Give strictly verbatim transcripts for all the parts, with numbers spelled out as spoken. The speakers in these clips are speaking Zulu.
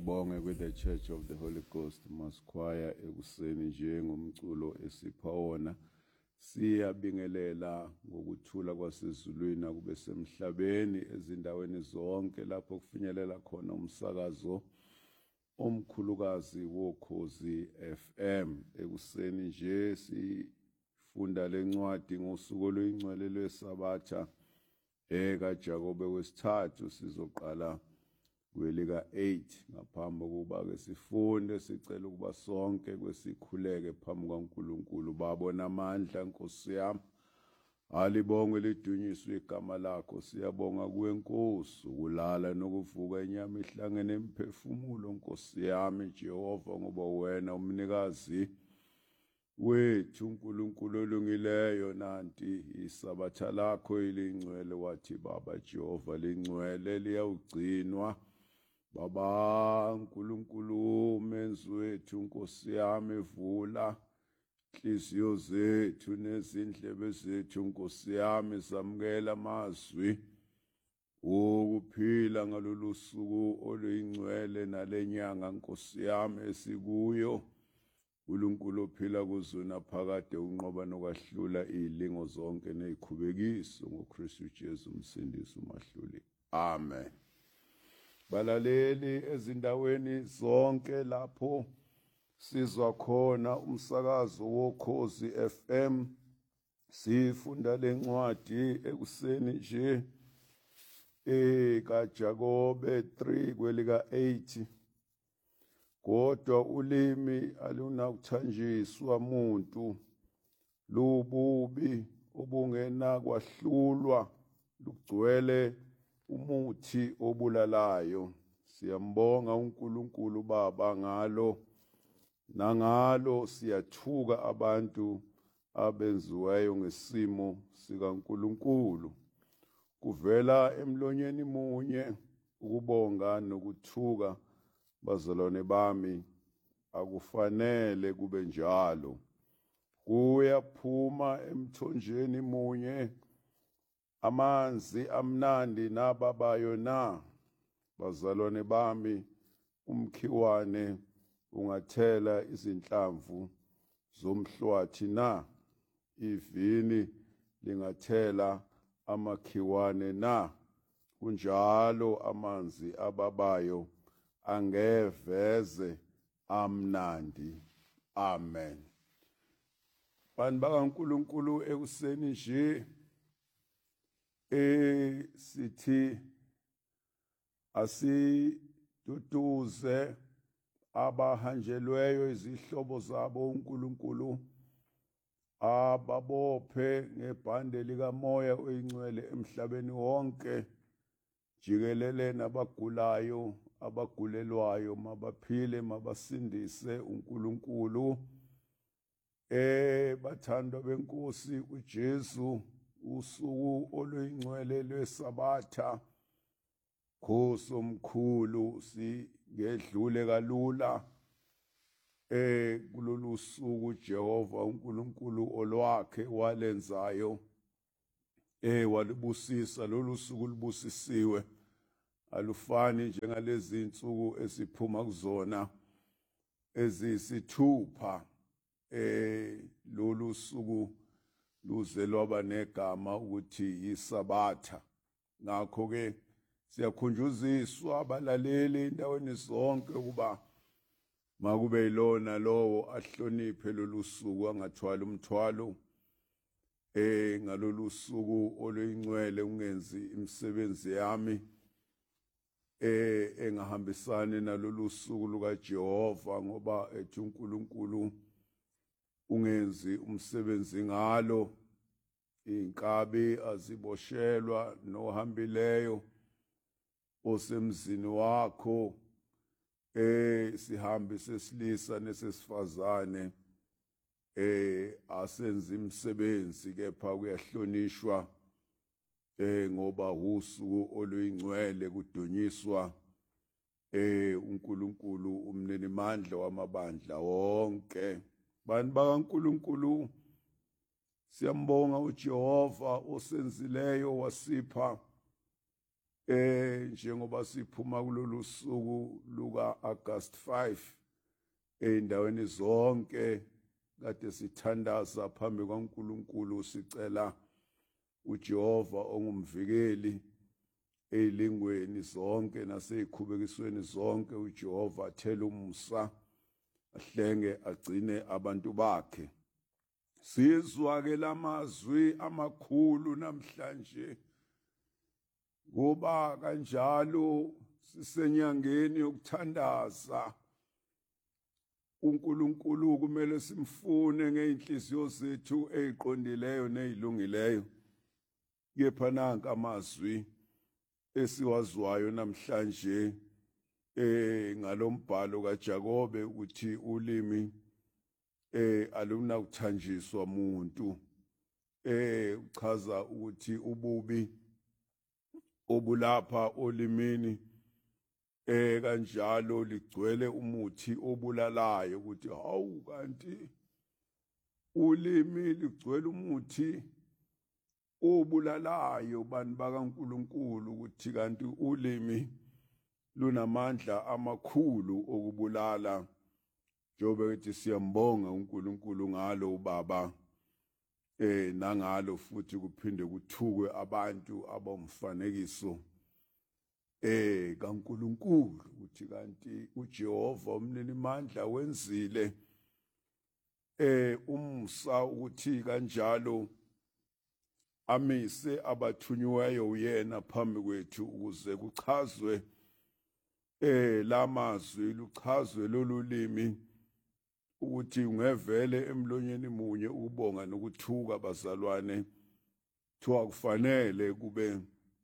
Sibonge with the Church of the Holy Ghost Mass Choir ekuseni njengomculo esipha wona. Siyabingelela ngokuthula kwasezulwini akube semhlabeni ezindaweni zonke lapho kufinyelela khona umsakazo omkhulukazi woKhozi F M. Ekuseni nje sifunda lencwadi ngosuku oluyingcwele lweSabatha ekaJakobe wesithathu, sizoqala kwelika eight. Ngaphambi kokuba ke sifunde sicela ukuba sonke kwesikhuleke phambi kaNkulunkulu. Baba onamandla, Nkosi yami, alibonge lidunyiswe igama lakho. Siyabonga kuwe Nkosi ukulala nokuvuka inyama ihlangene emphefumulo, Nkosi yami Jehova, ngoba wena umnikazi wethu uNkulunkulu olungileyo. Nanti isabatha lakho ilingcwele, wathi Baba Jehova lingcwele liyawugcinwa. Baba uNkulunkulu menzi wethu, Nkosi yami, vula inhliziyo zethu nezindlebe zethu, Nkosi yami, samukela amazwi ukuphila ngalolu suku oluyingcwele nalenyanga, Nkosi yami, esikuyo. uNkulunkulu ophila kuzona phakade unqoba nokwahlula izilingo zonke nezikhubekiso ngoKristu Jesu umsindisi umahluli. Amen. Balaleli ezindaweni zonke lapho sizwa khona umsakazo woKhozi F M, sifunda lencwadi ekuseni nje ekaJakobe three kwelika eight. Kodwa ulimi alunakuthanjiswa muntu, lububi obungena kwahlulwa, lugcwele umuthi obulalayo. Siyambonga uNkulunkulu Baba ngalo, nangalo siyathuka abantu abenziweyo ngesimo sikaNkulunkulu. Kuvela emlonyeni munye ukubonga nokuthuka, bazalwane bami, akufanele kube njalo. Kuyaphuma emthonjeni munye amanzi amnandi nababayo na. Bazalwane bami, umkhiwane ungathela izinhlamvu zomhlwathi na? Ivini lingathela amakhiwane na? Kunjalo amanzi ababayo angeveze amnandi. Amen. Bantu bakaNkulunkulu, ekuseni nje e sithi asiduduze abahanjelweyo izihlobo zabo uNkulunkulu, ababophe ngebhande likamoya oyingcwele emhlabeni wonke jikelele, nabagulayo abagulelwayo mabaphile mabasindise uNkulunkulu. Eh bathandwa beNkosi uJesu, usuku oluyingcwele lweSabatha, Khosi omkhulu, singedlule kalula eh kulolu suku Jehova uNkulunkulu olwakhe walenzayo. Eh walibusisa lolu suku, libusisiwe, alufani njengalezi insuku esiphuma kuzona ezisithupha. Eh lolu suku luze lwaba negama ukuthi yiSabatha. Ngakho ke siyakhunjuziswa abalaleli endaweni zonke ukuba makube yilona lowo ahloniphe lolu suku, angathwala umthwalo eh ngalolu suku oluyingcwele, ungenzi imisebenzi yami eh engahambisani nalolu suku lukaJehova, ngoba ethi uNkulunkulu ungenzi umsebenzi ngalo. Inkabi aziboshelwa nohambileyo osemzini wakho, eh sihambi sesilisa nesesifazane eh asenza imisebenzi, kepha kuyahlonishwa eh ngoba usuku oluyingcwele, kudunyiswa eh uNkulunkulu umnini mandla wamabandla wonke. Bantu bakaNkulunkulu, siyambonga uJehova osenzileyo, wasipha eh njengoba siphuma kulolu suku luka August five eindaweni zonke kade sithandaza phambi kwaNkulunkulu sicela uJehova ongumvikeli ezilingweni zonke nasezikhubekisweni zonke uJehova athele umusa ahlenge agcine abantu bakhe. Sizwa ke lamazwi amakhulu namhlanje ngoba kanjalo sisenyangeni yokuthandaza uNkulunkulu kumele simfune ngeinhliziyo zethu eziqondileyo nezilungileyo. Kepha nanka amazwi esiwazwayo namhlanje eh ngalombhalo kaJakobe ukuthi ulimi eh aluna kuthanjiswa umuntu, eh uchaza ukuthi ububi obulapha olimini eh kanjalo ligcwele umuthi obulalayo ukuthi hawu kanti ulimi ligcwele umuthi obulalayo bantu bakaNkulunkulu ukuthi kanti ulimi lunamandla amakhulu okubulala. Njengoba ethi siyambonga uNkulunkulu ngalo ubaba eh nangalo futhi kuphinde kuthukwe abantu abomfanekiso eh kaNkulunkulu ukuthi kanti uJehova umninimandla wenzile eh umsa ukuthi kanjalo amise abathunyiweyo uyena phambi kwethu ukuze kuchazwe eh lamazwi luchazwe lolulimi ukuthi ungevele emlonyeni munye ukubonga nokuthuka bazalwane thiwa kufanele kube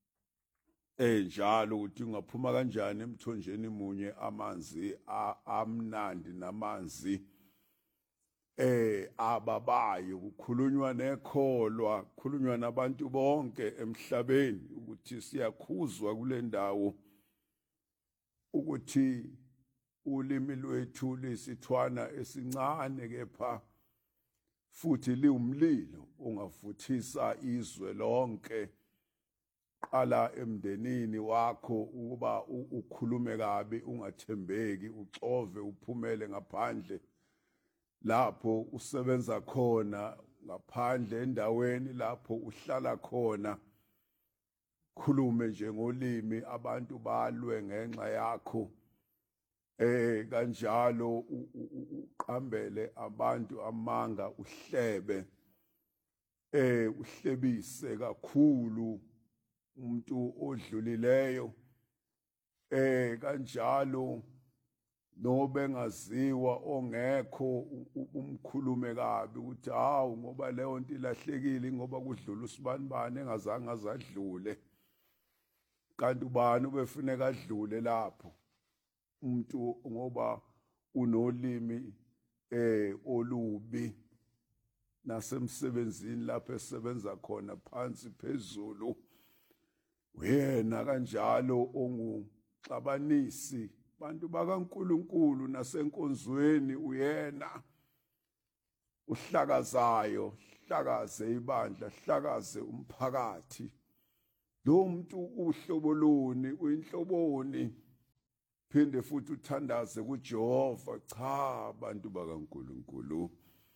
enjalo ukuthi ungaphuma kanjani emthonjeni munye amanzi amnandi namanzi eh ababayo kukhulunywa nekholwa kukhulunywa nabantu bonke emhlabeni ukuthi siyakhuzwa kule ndawo ukuthi ulimi lwethu lisithwana esincane kepha futhi liwumlilo ungavuthisa izwe lonke. Qala emndenini wakho ukuba ukhulume kabi ungathembeki uxove uphumele ngaphandle lapho usebenza khona ngaphandle endaweni lapho uhlala khona khulume njengolimi abantu balwe ngenxa yakho eh kanjalo uqambele abantu amanga uhlebe eh uhlebise kakhulu umuntu odlulileyo eh kanjalo nobe ngaziwa ongekho umkhulume kabi ukuthi hawu ngoba leyo nto ilahlekile ngoba kudlula usibanibani engazange azadlule. Kanti ubani ubefuneka adlule lapho umuntu ngoba unolimi eh olubi nasemsebenzini lapho esebenza khona phansi phezulu wena kanjalo onguxabanisi bantu bakaNkulunkulu nasenkonzweni uyena uhlakazayo hlakaze ibandla hlakaze umphakathi. Lo muntu uhloboloni uyinhloboni phinde futhi uthandaze kuJehova. Cha bantu bakaNkulunkulu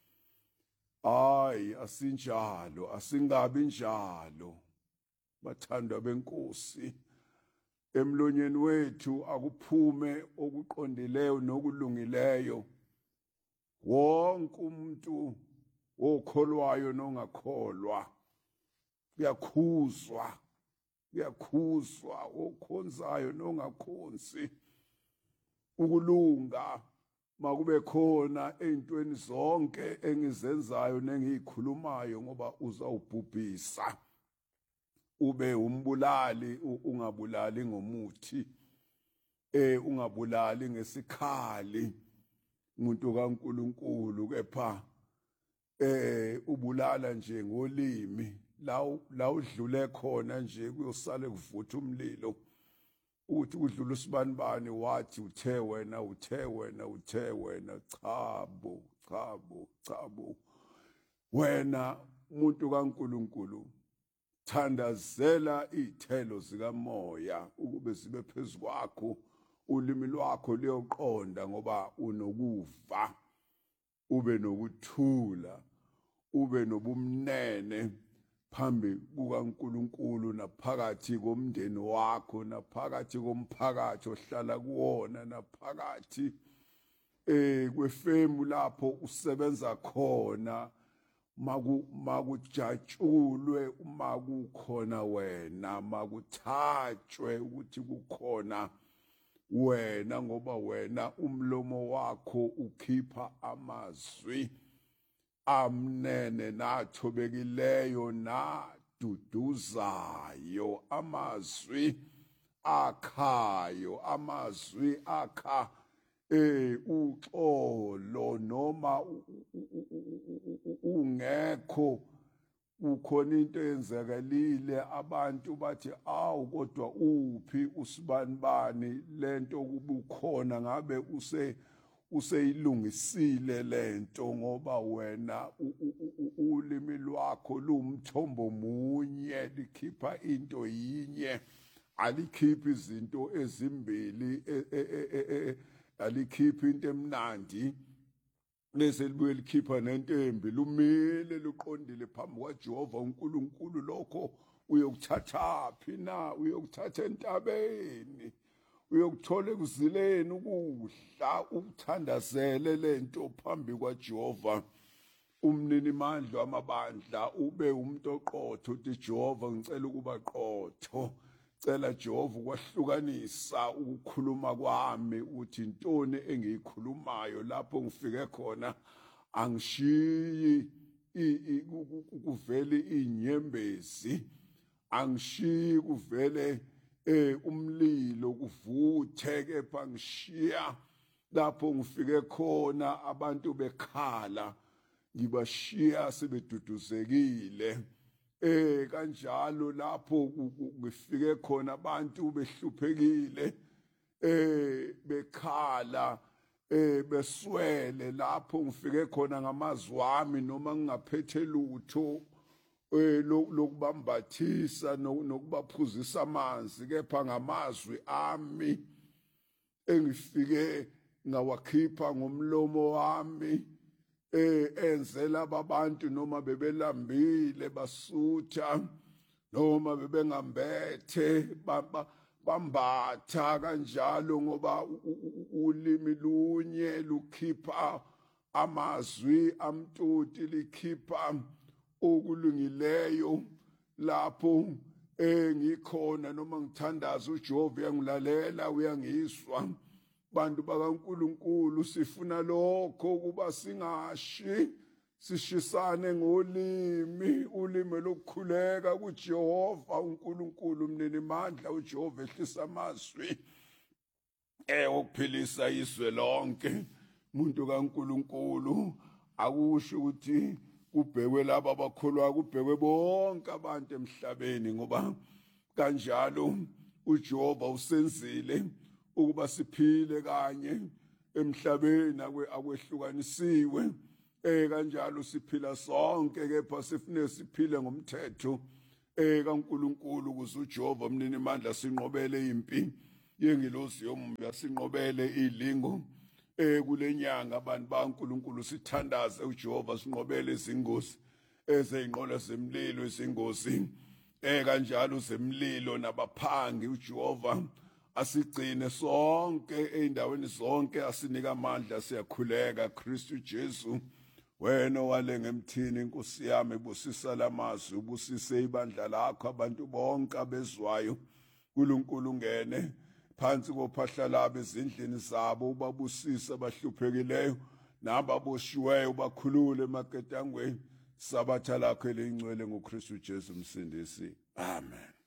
hayi asinjalo asingabi njalo bathandwa benkosi. Emlonyeni wethu akuphume okuqondileyo nokulungileyo. Wonke umuntu okholwayo nongakholwa uyakhuzwa uyakhuzwa okhonzayo nongakhonzi ukulunga makube khona ezintweni zonke engizenzayo nengiyikhulumayo ngoba uzawubhubhisa ube umbulali ungabulali ngomuthi eh ungabulali ngesikhali umuntu kaNkulunkulu kepha eh ubulala nje ngolimi la la udlule khona nje kuyosale kuvutha umlilo uthi udlula usibanibani wathi uthe wena uthe wena uthe wena chabo chabo chabo wena umuntu kaNkulunkulu thandazela iy'thelo zikamoya ukube zibe phezu kwakho, ulimi lwakho liyoqonda ngoba unokuva, ube nokuthula, ube nobumnene phambi kukaNkulunkulu naphakathi komndeni wakho, naphakathi komphakathi ohlala kuwona, naphakathi eh kwefemu lapho usebenza khona, maku makujatshulwe makukhona wena, makuthatshwe ukuthi kukhona wena, ngoba wena umlomo wakho ukhipha amazwi amnene nathobekileyo naduduzayo, amazwi akhayo, amazwi akha eh uxolo noma ungekho ukhona into yenzakalile abantu bathi awu kodwa uphi usibanibani lento kubukhona ngabe use useyilungisile lento, ngoba wena ulimi lwakho lumthombo munye likhipha into yinye, alikhiphi izinto ezimbili, alikhiphi into emnandi lese libuye likhipha nento embi. Lumile luqondile phambi kwaJehova uNkulunkulu, lokho uyokuthatha phi na? Uyokuthatha entabeni, uyokuthola ekuzileni ukudla, ukuthandazele lento phambi kwaJehova umnini mandla amabandla, ube umuntu oqotho uthi Jehova ngicela ukuba qotho, cela Jehova ukwahlukanisa ukukhuluma kwami, uthi intoni engiyikhulumayo lapho ngifike khona, angishiyi kuvele inyembezi, angishiyi kuvele eh umlilo kuvuthe, kepha ngishiya lapho ngifike khona abantu bekhala, ngibashiya sebeduduzekile. Eh kanjalo lapho ngifike khona abantu behluphekile, eh bekhala, eh beswele, lapho ngifike khona ngamazwi wami noma ngingaphethe lutho eh lokubambathisa nokubaphuzisa amanzi, kepha ngamazwi ami engifike ngawakhipha ngomlomo wami, eh enzela abantu noma bebelambile basutha noma bebengambethe bambatha kanjalo, ngoba ulimi lunye lukhipha amazwi amtuti, likhipha okulungileyo. Lapho engikhona noma ngithandaza uJehova uyangilalela, uyangizwa. Bantu bakaNkulunkulu sifuna lokho kuba singashi sishisane ngolimi, ulimi lokukhuleka kuJehova uNkulunkulu mnini mandla, uJehova ehlisa amazwi eh okuphilisa izwe lonke. Umuntu kaNkulunkulu akusho ukuthi kubhekwe laba abakholwa, kubhekwe bonke abantu emhlabeni, ngoba kanjalo uJehova usenzile ukuba siphile kanye emhlabeni akwehlukanisiwe, eh kanjalo siphila sonke, kepha sifune siphile ngomthetho eh kaNkulunkulu, ukuze uJehova mnini mandla sinqobele impi yengilosi yomubi, asinqobele ilingo eh kulenyanga. Abantu baNkulunkulu sithandaze uJehova, sinqobele izingozi ezeyinqola zemlilo, izingozi eh kanjalo zemlilo nabaphangi. uJehova asigcine sonke eindaweni zonke, asinika amandla, siyakhuleka Kristu Jesu. Wena wale ngemthini Nkosi yami, busisa lamazwi, ubusise ibandla lakho, abantu bonke abezwayo uNkulunkulu ngene phansi kophahla labo ezindlini zabo, ubabusisa abahluphekileyo nababoshiweyo, bakhulule emaketangweni. Sabatha lakho elingcwele ngoKristu Jesu msindisi. Amen.